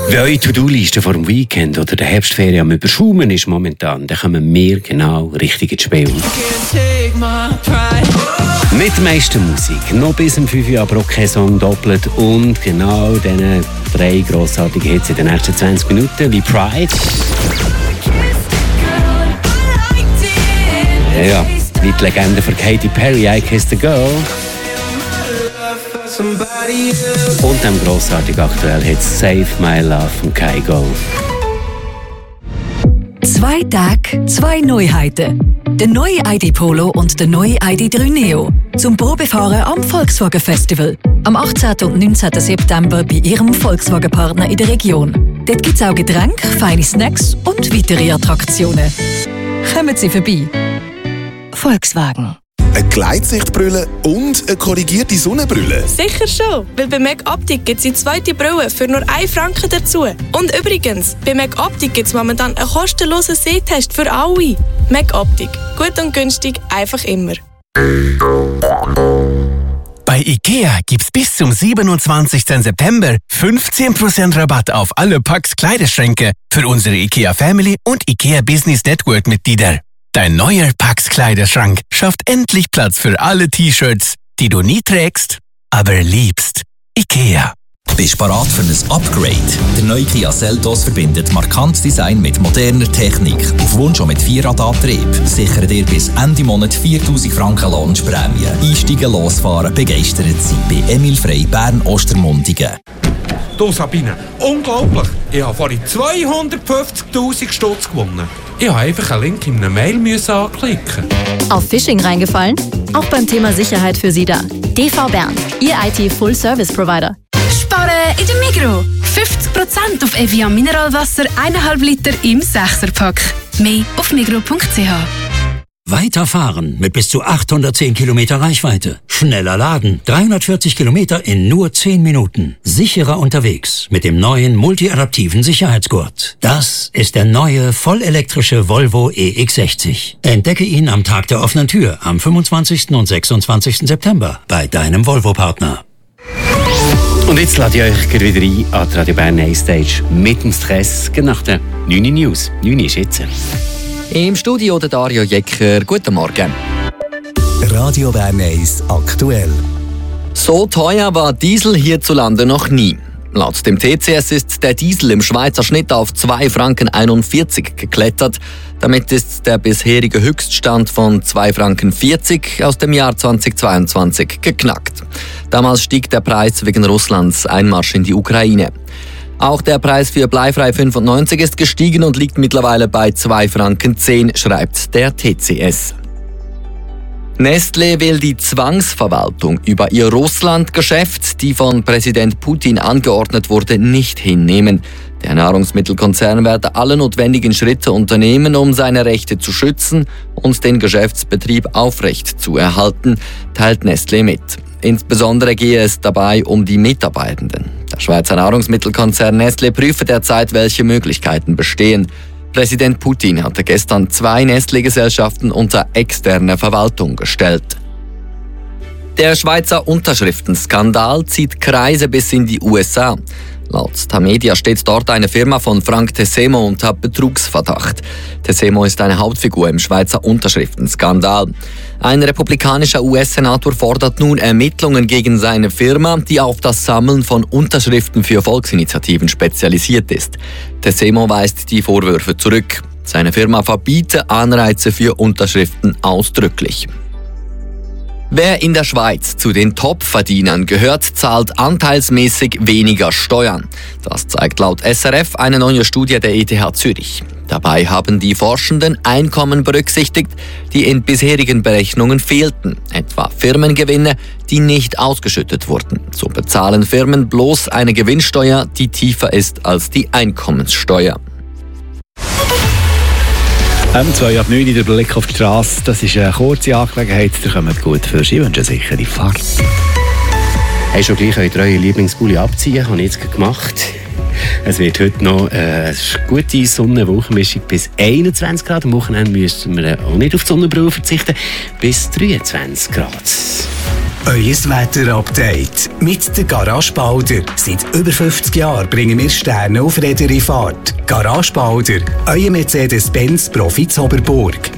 Wenn eure To-Do-Liste vor dem Weekend oder der Herbstferien am Überschaumen ist momentan, dann kommen wir genau richtig ins Spiel. Mit der meisten Musik, noch bis um 5 Uhr aber auch kein Song doppelt und genau diesen 3 grossartigen Hits in den nächsten 20 Minuten wie Pride. Ja, wie die Legende von Katy Perry, I Kissed a Girl. Und dem grossartigen aktuellen Hit Save My Love von Kygo. 2 Tage, 2 Neuheiten. Der neue ID Polo und der neue ID3 Neo. Zum Probefahren am Volkswagen Festival. Am 18. und 19. September bei Ihrem Volkswagen-Partner in der Region. Dort gibt es auch Getränke, feine Snacks und weitere Attraktionen. Kommen Sie vorbei. Volkswagen. Eine Gleitsichtbrille und eine korrigierte Sonnenbrille? Sicher schon, weil bei MacOptic gibt es die zweite Brille für nur 1 Franken dazu. Und übrigens, bei MacOptic gibt es momentan einen kostenlosen Sehtest für alle. MacOptic. Gut und günstig, einfach immer. Bei IKEA gibt's bis zum 27. September 15% Rabatt auf alle Pax Kleiderschränke für unsere IKEA Family und IKEA Business Network Mitglieder. Dein neuer Pax Kleiderschrank schafft endlich Platz für alle T-Shirts, die du nie trägst, aber liebst. IKEA. Bist du bereit für ein Upgrade? Der neue Kia Seltos verbindet markantes Design mit moderner Technik. Auf Wunsch auch mit 4Radantrieb. Sichere dir bis Ende Monat 4'000 Franken Launchprämie. Einsteigen, losfahren, begeistert sein. Bei Emil Frey, Bern-Ostermundigen. Du Sabine, unglaublich! Ich habe vorhin 250'000 Stutz gewonnen. Ich habe einfach einen Link in einer Mail anklicken. Auf Phishing reingefallen? Auch beim Thema Sicherheit für Sie da. DV Bern, Ihr IT-Full-Service-Provider. Sparen in der Migros. 50% auf Evian Mineralwasser 1,5 Liter im 6er-Pack. Mehr auf migros.ch. Weiterfahren mit bis zu 810 Kilometer Reichweite. Schneller laden. 340 Kilometer in nur 10 Minuten. Sicherer unterwegs mit dem neuen multi-adaptiven Sicherheitsgurt. Das ist der neue vollelektrische Volvo EX60. Entdecke ihn am Tag der offenen Tür am 25. und 26. September bei deinem Volvo-Partner. Und jetzt lade ich euch wieder ein an die Radio Bern A-Stage mit dem Stress nach den 9 News. 9 ist jetzt. Im Studio der Dario Jecker. Guten Morgen. Radio Bern 1 aktuell. So teuer war Diesel hierzulande noch nie. Laut dem TCS ist der Diesel im Schweizer Schnitt auf 2,41 Franken geklettert. Damit ist der bisherige Höchststand von 2,40 Franken aus dem Jahr 2022 geknackt. Damals stieg der Preis wegen Russlands Einmarsch in die Ukraine. Auch der Preis für Bleifrei 95 ist gestiegen und liegt mittlerweile bei 2,10 Franken, schreibt der TCS. Nestlé will die Zwangsverwaltung über ihr Russland-Geschäft, die von Präsident Putin angeordnet wurde, nicht hinnehmen. Der Nahrungsmittelkonzern werde alle notwendigen Schritte unternehmen, um seine Rechte zu schützen und den Geschäftsbetrieb aufrecht zu erhalten, teilt Nestlé mit. Insbesondere gehe es dabei um die Mitarbeitenden. Der Schweizer Nahrungsmittelkonzern Nestlé prüfe derzeit, welche Möglichkeiten bestehen. Präsident Putin hatte gestern 2 Nestlé-Gesellschaften unter externe Verwaltung gestellt. Der Schweizer Unterschriftenskandal zieht Kreise bis in die USA. Laut Tamedia steht dort eine Firma von Frank Tessemo unter Betrugsverdacht. Tessemo ist eine Hauptfigur im Schweizer Unterschriftenskandal. Ein republikanischer US-Senator fordert nun Ermittlungen gegen seine Firma, die auf das Sammeln von Unterschriften für Volksinitiativen spezialisiert ist. Tessemo weist die Vorwürfe zurück. Seine Firma verbiete Anreize für Unterschriften ausdrücklich. Wer in der Schweiz zu den Top-Verdienern gehört, zahlt anteilsmäßig weniger Steuern. Das zeigt laut SRF eine neue Studie der ETH Zürich. Dabei haben die Forschenden Einkommen berücksichtigt, die in bisherigen Berechnungen fehlten, etwa Firmengewinne, die nicht ausgeschüttet wurden. So bezahlen Firmen bloß eine Gewinnsteuer, die tiefer ist als die Einkommenssteuer. M2 ab 9 der Blick auf die Straße. Das ist eine kurze Angelegenheit. Da kommt gut für Sie. Ich wünsche eine sichere Fahrt. Hast du gleich eure Lieblingspulli abziehen? Habe ich jetzt gemacht. Es wird heute noch eine gute Sonne-Wochenmischung bis 21 Grad. Am Wochenende müssen wir auch nicht auf die Sonnenbrille verzichten. Bis 23 Grad. Euer Wetterupdate mit der Garage Balder. Seit über 50 Jahren bringen wir Sterne auf Räder in Fahrt. Garage Balder, euer Mercedes-Benz Profi Zoberburg.